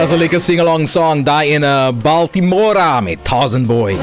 That's a lekker sing-along song daar in Baltimore met Tarzan Boy.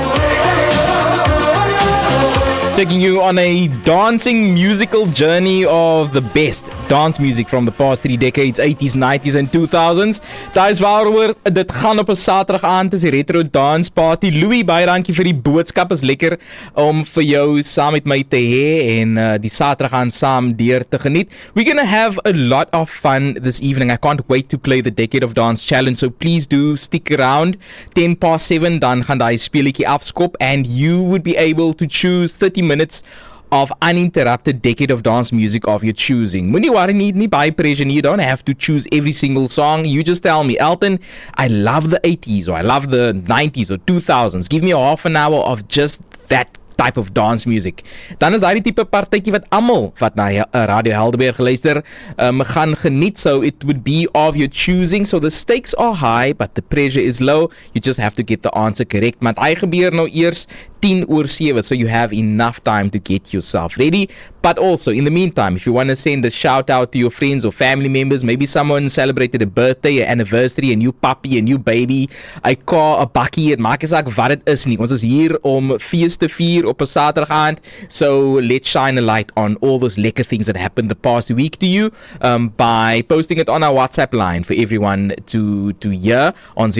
Taking you on a dancing musical journey of the best dance music from the past 3 decades, 80s, 90s and 2000s. Daar is waaroor dit gaan op 'n Saterdag aand, is die Retro Dance Party. Louis, baie dankie vir die boodskap. Is lekker om vir jou saam met my te hê en die Saterdag aand saam deur te geniet. We're gonna have a lot of fun this evening. I can't wait to play the Decade of Dance Challenge, so please do stick around. 7:10 dan gaan daai speletjie afskop and you would be able to choose 30 minutes of uninterrupted Decade of Dance music of your choosing. Moenie worry, nie baie pressure. You don't have to choose every single song. You just tell me, Elton, I love the 80s or I love the 90s or 2000s. Give me a half an hour of just that type of dance music. Dan is daar die tipe partytjie wat almal wat na Radio Helderberg luister gaan geniet. So it would be of your choosing. So the stakes are high, but the pressure is low. You just have to get the answer correct. Want hy gebeur nou eers 7:10, so you have enough time to get yourself ready. But also, in the meantime, if you want to send a shout out to your friends or family members, maybe someone celebrated a birthday, an anniversary, a new puppy, a new baby, a car, a bakkie, het maak nie saak wat dit is nie. Ons is hier om fees te vier op 'n Saterdag aand. So let's shine a light on all those lekker things that happened the past week to you by posting it on our WhatsApp line for everyone to hear on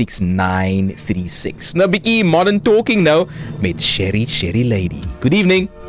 021-100-6936. Nou bietjie modern talking nou met Sherry Lady. Good evening.